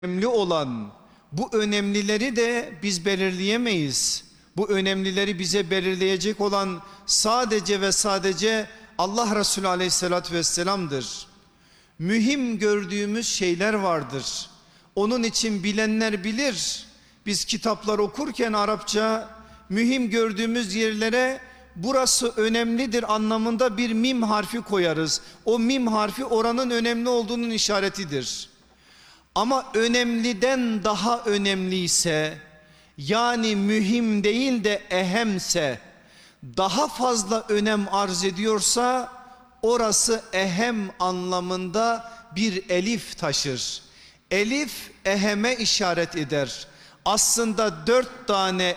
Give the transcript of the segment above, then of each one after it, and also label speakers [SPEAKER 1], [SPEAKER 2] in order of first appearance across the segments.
[SPEAKER 1] önemli olan, bu önemlileri de biz belirleyemeyiz. Bu önemlileri bize belirleyecek olan sadece ve sadece Allah Resulü Aleyhisselatü Vesselam'dır. Mühim gördüğümüz şeyler vardır. Onun için bilenler bilir. Biz kitaplar okurken Arapça mühim gördüğümüz yerlere burası önemlidir anlamında bir mim harfi koyarız. O mim harfi oranın önemli olduğunun işaretidir. Ama önemliden daha önemliyse, yani mühim değil de ehemse, daha fazla önem arz ediyorsa orası ehem anlamında bir elif taşır. Elif eheme işaret eder. Aslında 4 tane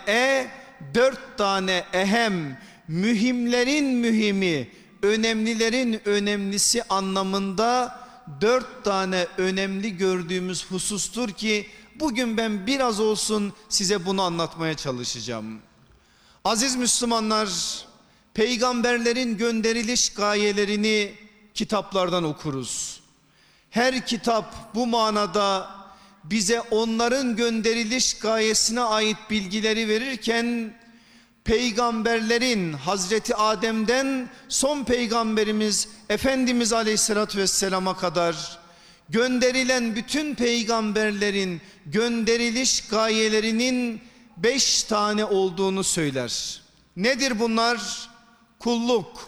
[SPEAKER 1] 4 tane ehem, mühimlerin mühimi, önemlilerin önemlisi anlamında 4 tane önemli gördüğümüz husustur ki bugün ben biraz olsun size bunu anlatmaya çalışacağım. Aziz Müslümanlar, peygamberlerin gönderiliş gayelerini kitaplardan okuruz. Her kitap bu manada bize onların gönderiliş gayesine ait bilgileri verirken peygamberlerin Hazreti Adem'den son peygamberimiz Efendimiz Aleyhisselatü Vesselam'a kadar gönderilen bütün peygamberlerin gönderiliş gayelerinin 5 tane olduğunu söyler. Nedir bunlar? Kulluk,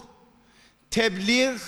[SPEAKER 1] tebliğ,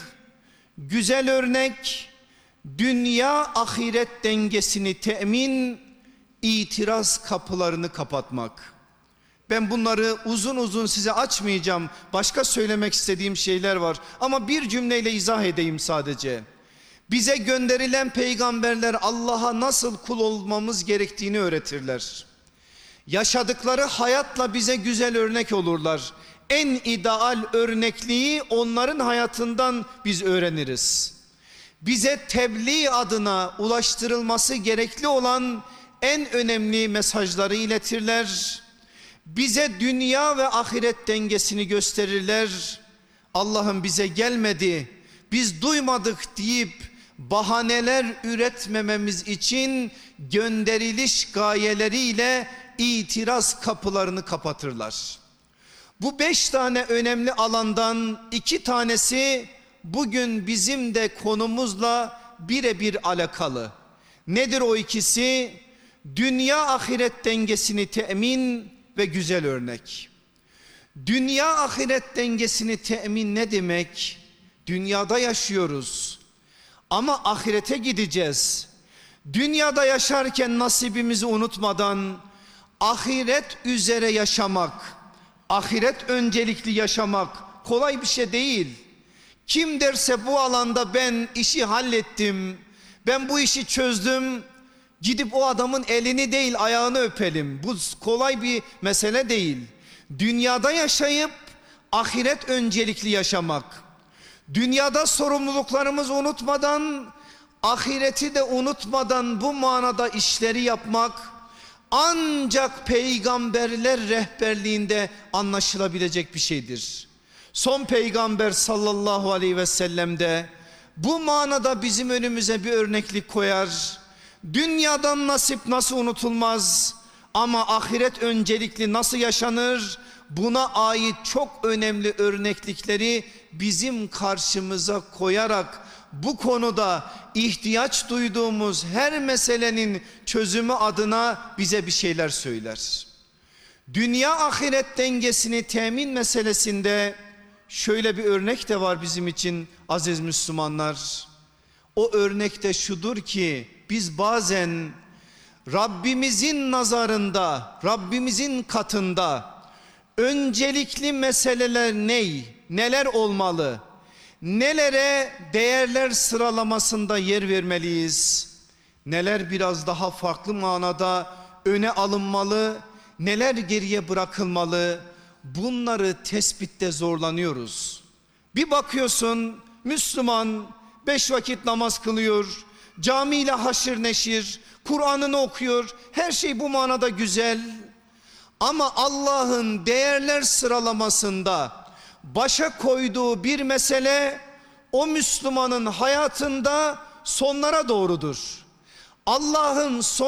[SPEAKER 1] güzel örnek, dünya ahiret dengesini temin, itiraz kapılarını kapatmak. Ben bunları uzun uzun size açmayacağım. Başka söylemek istediğim şeyler var. Ama bir cümleyle izah edeyim sadece. Bize gönderilen peygamberler Allah'a nasıl kul olmamız gerektiğini öğretirler. Yaşadıkları hayatla bize güzel örnek olurlar. En ideal örnekliği onların hayatından biz öğreniriz. Bize tebliğ adına ulaştırılması gerekli olan en önemli mesajları iletirler. Bize dünya ve ahiret dengesini gösterirler. Allah'ım bize gelmedi, biz duymadık deyip bahaneler üretmememiz için gönderiliş gayeleriyle itiraz kapılarını kapatırlar. Bu 5 tane önemli alandan 2 tanesi bugün bizim de konumuzla birebir alakalı. Nedir o ikisi? Dünya ahiret dengesini temin ve güzel örnek. Dünya ahiret dengesini temin ne demek? Dünyada yaşıyoruz ama ahirete gideceğiz. Dünyada yaşarken nasibimizi unutmadan ahiret üzere yaşamak, ahiret öncelikli yaşamak kolay bir şey değil. Kim derse bu alanda ben işi hallettim, ben bu işi çözdüm, gidip o adamın elini değil ayağını öpelim. Bu kolay bir mesele değil. Dünyada yaşayıp ahiret öncelikli yaşamak. Dünyada sorumluluklarımızı unutmadan, ahireti de unutmadan bu manada işleri yapmak ancak peygamberler rehberliğinde anlaşılabilecek bir şeydir. Son peygamber sallallahu aleyhi ve sellem de bu manada bizim önümüze bir örneklik koyar. Dünyadan nasip nasıl unutulmaz ama ahiret öncelikli nasıl yaşanır? Buna ait çok önemli örneklikleri bizim karşımıza koyarak bu konuda ihtiyaç duyduğumuz her meselenin çözümü adına bize bir şeyler söyler. Dünya ahiret dengesini temin meselesinde şöyle bir örnek de var bizim için aziz Müslümanlar. O örnek de şudur ki biz bazen Rabbimizin nazarında, Rabbimizin katında öncelikli meseleler neler olmalı? Nelere değerler sıralamasında yer vermeliyiz? Neler biraz daha farklı manada öne alınmalı? Neler geriye bırakılmalı? Bunları tespitte zorlanıyoruz. Bir bakıyorsun Müslüman 5 vakit namaz kılıyor, camiyle haşır neşir, Kur'an'ını okuyor, her şey bu manada güzel. Ama Allah'ın değerler sıralamasında başa koyduğu bir mesele o Müslümanın hayatında sonlara doğrudur. Allah'ın